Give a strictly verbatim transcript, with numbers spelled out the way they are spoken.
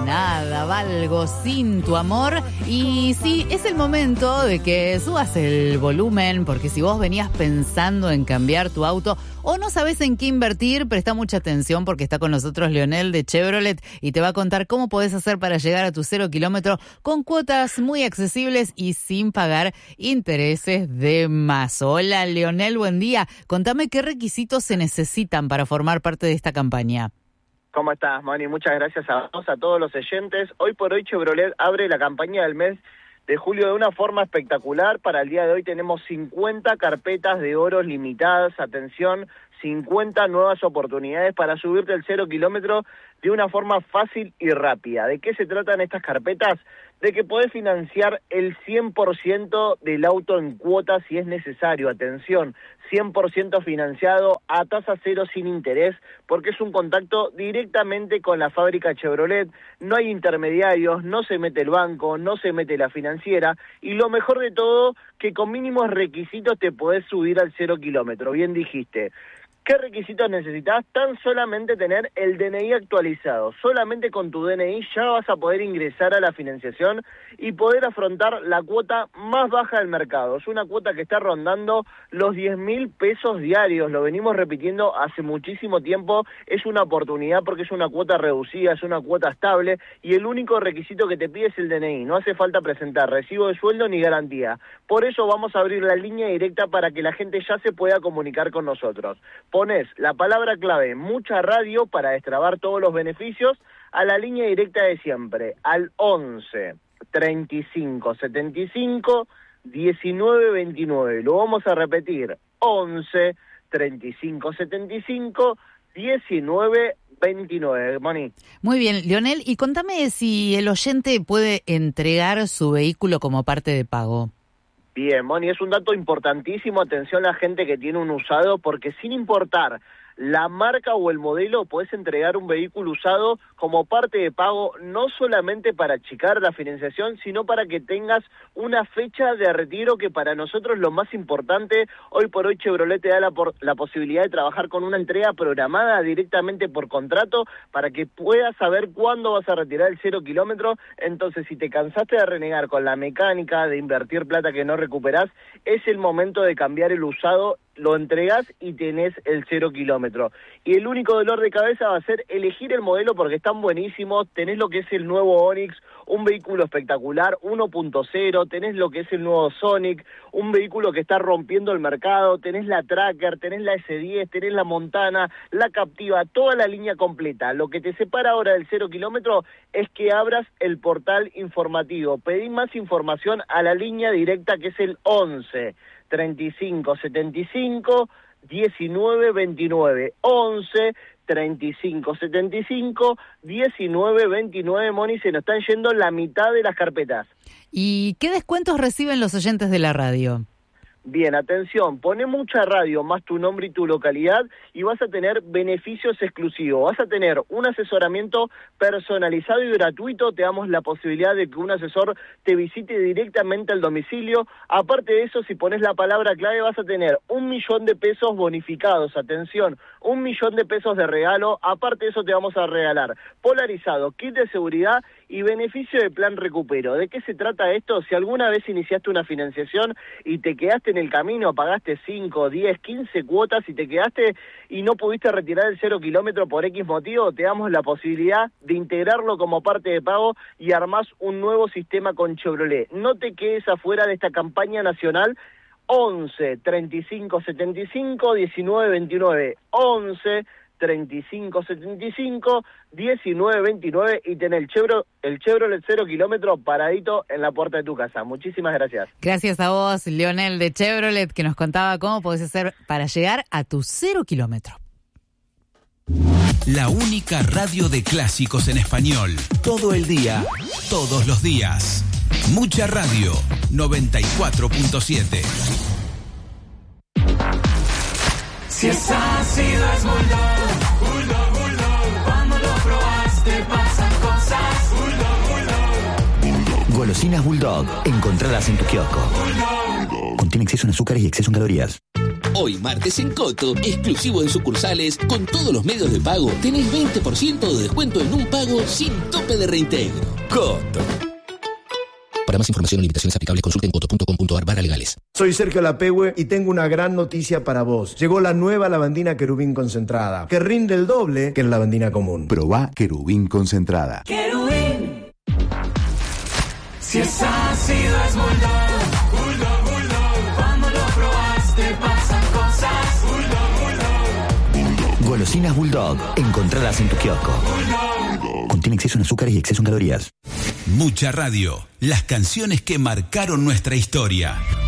Nada valgo sin tu amor. Y sí, es el momento de que subas el volumen, porque si vos venías pensando en cambiar tu auto o no sabés en qué invertir, presta mucha atención porque está con nosotros Leonel de Chevrolet y te va a contar cómo podés hacer para llegar a tu cero kilómetro con cuotas muy accesibles y sin pagar intereses de más. Hola Leonel, buen día. Contame qué requisitos se necesitan para formar parte de esta campaña. ¿Cómo estás, Moni? Muchas gracias a vos, a todos los oyentes. Hoy por hoy Chevrolet abre la campaña del mes de julio de una forma espectacular. Para el día de hoy tenemos cincuenta carpetas de oro limitadas. Atención, cincuenta nuevas oportunidades para subirte el cero kilómetro de una forma fácil y rápida. ¿De qué se tratan estas carpetas? De que podés financiar el cien por ciento del auto en cuotas si es necesario. Atención, cien por ciento financiado a tasa cero sin interés, porque es un contacto directamente con la fábrica Chevrolet. No hay intermediarios, no se mete el banco, no se mete la financiera, y lo mejor de todo, que con mínimos requisitos te podés subir al cero kilómetro. Bien dijiste. ¿Qué requisitos necesitas? Tan solamente tener el D N I actualizado. Solamente con tu D N I ya vas a poder ingresar a la financiación y poder afrontar la cuota más baja del mercado. Es una cuota que está rondando los diez mil pesos diarios. Lo venimos repitiendo hace muchísimo tiempo. Es una oportunidad porque es una cuota reducida, es una cuota estable y el único requisito que te pide es el D N I. No hace falta presentar recibo de sueldo ni garantía. Por eso vamos a abrir la línea directa para que la gente ya se pueda comunicar con nosotros. Pones la palabra clave mucha radio para destrabar todos los beneficios a la línea directa de siempre, al once, treinta y cinco, setenta y cinco, diecinueve veintinueve. Lo vamos a repetir, once, treinta y cinco, setenta y cinco, diecinueve veintinueve. Moni. Muy bien, Leonel, y contame si el oyente puede entregar su vehículo como parte de pago. Bien, Moni, es un dato importantísimo. Atención a la gente que tiene un usado, porque sin importar la marca o el modelo, podés entregar un vehículo usado como parte de pago, no solamente para achicar la financiación, sino para que tengas una fecha de retiro, que para nosotros es lo más importante. Hoy por hoy Chevrolet te da la, por, la posibilidad de trabajar con una entrega programada directamente por contrato para que puedas saber cuándo vas a retirar el cero kilómetro. Entonces, si te cansaste de renegar con la mecánica, de invertir plata que no recuperás, es el momento de cambiar el usado. Lo entregás y tenés el cero kilómetro. Y el único dolor de cabeza va a ser elegir el modelo, porque están buenísimos. Tenés lo que es el nuevo Onix, un vehículo espectacular, uno punto cero. Tenés lo que es el nuevo Sonic, un vehículo que está rompiendo el mercado. Tenés la Tracker, tenés la ese diez, tenés la Montana, la Captiva, toda la línea completa. Lo que te separa ahora del cero kilómetro es que abras el portal informativo. Pedí más información a la línea directa, que es el once, treinta y cinco, setenta y cinco, diecinueve veintinueve, once, treinta y cinco, setenta y cinco, diecinueve veintinueve. Moni, se nos están yendo la mitad de las carpetas. ¿Y qué descuentos reciben los oyentes de la radio? Bien, atención, poné mucha radio más tu nombre y tu localidad y vas a tener beneficios exclusivos. Vas a tener un asesoramiento personalizado y gratuito. Te damos la posibilidad de que un asesor te visite directamente al domicilio. Aparte de eso, si pones la palabra clave, vas a tener un millón de pesos bonificados. Atención, un millón de pesos de regalo. Aparte de eso, te vamos a regalar polarizado, kit de seguridad y beneficio de plan recupero. ¿De qué se trata esto? Si alguna vez iniciaste una financiación y te quedaste en el camino, pagaste cinco, diez, quince cuotas y te quedaste y no pudiste retirar el cero kilómetro por X motivo, te damos la posibilidad de integrarlo como parte de pago y armás un nuevo sistema con Chevrolet. No te quedes afuera de esta campaña nacional. once, treinta y cinco, setenta y cinco, diecinueve veintinueve, once, treinta y cinco, setenta y cinco, diecinueve veintinueve y tener el Chevrolet, el Chevrolet cero kilómetro paradito en la puerta de tu casa. Muchísimas gracias. Gracias a vos, Leonel de Chevrolet, que nos contaba cómo podés hacer para llegar a tu cero kilómetro. La única radio de clásicos en español. Todo el día, todos los días. Mucha Radio, noventa y cuatro punto siete. Si es ácido es Bulldog, Bulldog, Bulldog. Cuando lo probaste pasan cosas. Bulldog, Bulldog. Golosinas Bulldog, encontradas en tu kiosco. Bulldog. Contiene exceso en azúcares y exceso en calorías. Hoy martes en Coto, exclusivo en sucursales, con todos los medios de pago, tenés veinte por ciento de descuento en un pago sin tope de reintegro. Coto. Para más información o limitaciones aplicables, consulten coto punto com punto a r barra legales. Soy Sergio Lapehue y tengo una gran noticia para vos. Llegó la nueva lavandina Querubín concentrada, que rinde el doble que la lavandina común. Probá Querubín concentrada. Querubín. Si es ácido es Bulldog. Bulldog, Bulldog. Cuando lo probaste pasan cosas. Bulldog, Bulldog. Golosinas Bulldog. Encontradas en tu kiosco. Bulldog. Contiene exceso en azúcares y exceso en calorías. Mucha radio. Las canciones que marcaron nuestra historia.